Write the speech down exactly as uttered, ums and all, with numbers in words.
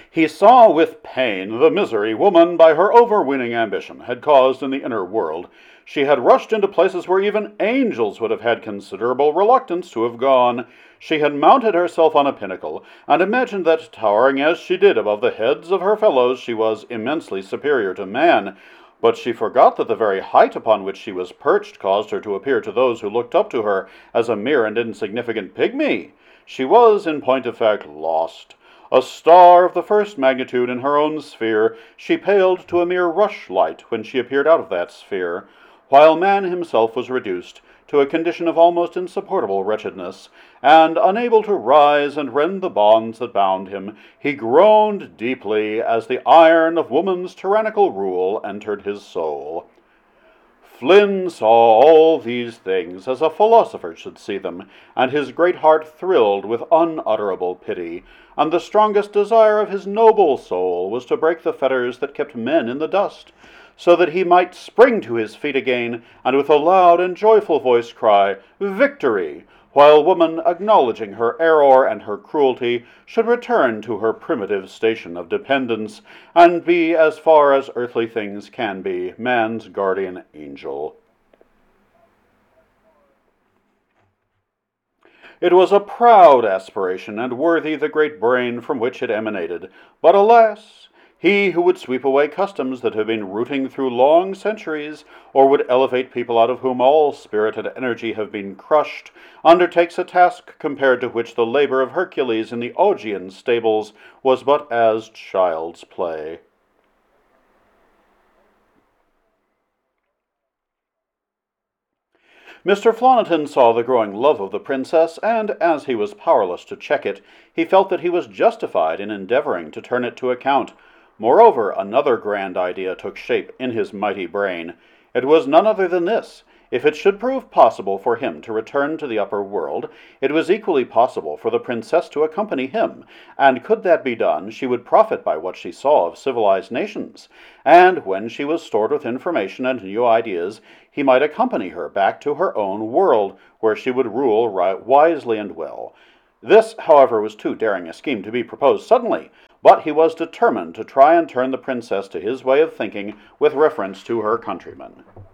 He saw with pain the misery woman, by her overweening ambition, had caused in the inner world. She had rushed into places where even angels would have had considerable reluctance to have gone. She had mounted herself on a pinnacle, and imagined that, towering as she did above the heads of her fellows, she was immensely superior to man. But she forgot that the very height upon which she was perched caused her to appear to those who looked up to her as a mere and insignificant pygmy. She was, in point of fact, lost. A star of the first magnitude in her own sphere, she paled to a mere rushlight when she appeared out of that sphere, while man himself was reduced to a condition of almost insupportable wretchedness, and, unable to rise and rend the bonds that bound him, he groaned deeply as the iron of woman's tyrannical rule entered his soul. Flynn saw all these things as a philosopher should see them, and his great heart thrilled with unutterable pity, and the strongest desire of his noble soul was to break the fetters that kept men in the dust, so that he might spring to his feet again, and with a loud and joyful voice cry, "Victory!" while woman, acknowledging her error and her cruelty, should return to her primitive station of dependence, and be, as far as earthly things can be, man's guardian angel. It was a proud aspiration, and worthy the great brain from which it emanated, but alas! He who would sweep away customs that have been rooting through long centuries, or would elevate people out of whom all spirit and energy have been crushed, undertakes a task compared to which the labor of Hercules in the Augean stables was but as child's play. Mister Flanagan saw the growing love of the princess, and, as he was powerless to check it, he felt that he was justified in endeavoring to turn it to account. Moreover, another grand idea took shape in his mighty brain. It was none other than this. If it should prove possible for him to return to the upper world, it was equally possible for the princess to accompany him, and could that be done, she would profit by what she saw of civilized nations, and when she was stored with information and new ideas, he might accompany her back to her own world, where she would rule right wisely and well. This, however, was too daring a scheme to be proposed suddenly, but he was determined to try and turn the princess to his way of thinking with reference to her countrymen.